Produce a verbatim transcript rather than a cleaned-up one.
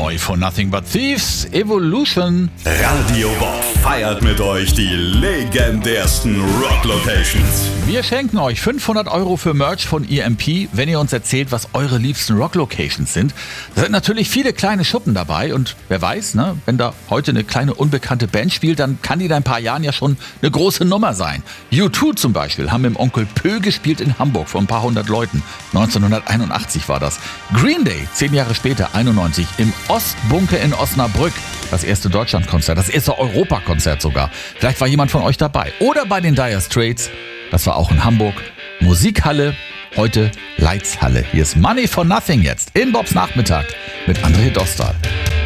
Neu von Nothing But Thieves, Evolution. Radio Bob feiert mit euch die legendärsten Rock-Locations. Wir schenken euch fünfhundert Euro für Merch von E M P, wenn ihr uns erzählt, was eure liebsten Rock-Locations sind. Da sind natürlich viele kleine Schuppen dabei und wer weiß, ne, wenn da heute eine kleine unbekannte Band spielt, dann kann die da in ein paar Jahren ja schon eine große Nummer sein. U zwei zum Beispiel haben im Onkel Pö gespielt in Hamburg vor ein paar hundert Leuten. neunzehnhunderteinundachtzig war das. Green Day, zehn Jahre später, einundneunzig, im Ostbunker in Osnabrück. Das erste Deutschlandkonzert, das erste Europakonzert sogar. Vielleicht war jemand von euch dabei. Oder bei den Dire Straits, das war auch in Hamburg. Musikhalle, heute Leitzhalle. Hier ist Money for Nothing jetzt in Bobs Nachmittag mit André Dostal.